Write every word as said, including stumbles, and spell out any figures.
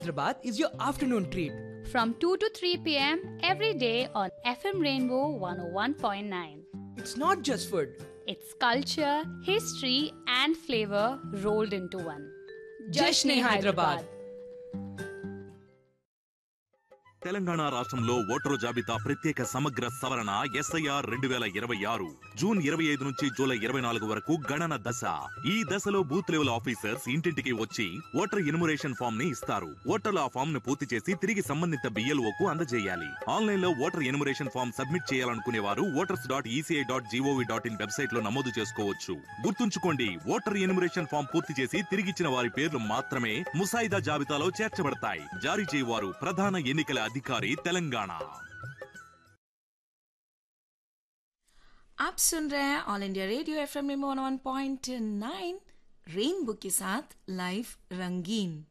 Hyderabad is your afternoon treat. From two to three p m every day on F M Rainbow one oh one point nine. It's not just food. It's culture, history, and flavor rolled into one. Jashn-e Hyderabad. Telangana రాష్ట్రంలో voter జాబితా ప్రత్యేక సమగ్ర సవరణ SIR రెండు వేల ఇరవై ఆరు June ఇరవై ఐదు నుంచి జూలై ఇరవై నాలుగు వరకు గణన దశ. ఈ దశలో బూత్ లెవెల్ ఆఫీసర్స్ ఇంటింటికి వచ్చి ఓటర్ ఎన్యుమరేషన్ ఫామ్ ని ఇస్తారు. ఓటర్లు ఆ ఫామ్ ను పూర్తి చేసి తిరిగి సంబంధిత బిఎల్ఓకు అందజేయాలి. ఆన్లైన్ లో ఓటర్ ఎన్యుమరేషన్ ఫామ్ సబ్మిట్ చేయాలనుకునే వారు voters dot ECI dot GOV dot in website లో నమోదు చేసుకోవచ్చు. గుర్తుంచుకోండి, ఓటర్ ఎన్యుమరేషన్ ఫామ్ పూర్తి చేసి తిరిగిచ్చిన వారి పేర్లు మాత్రమే ముసాయిదా జాబితాలో చేర్చబడతాయి. జారీ చేయవారు ప్రధాన ఎన్నికల अधिकारी तेलंगाना। आप सुन रहे हैं all India radio F M one point nine rainbow के साथ लाइव रंगीन।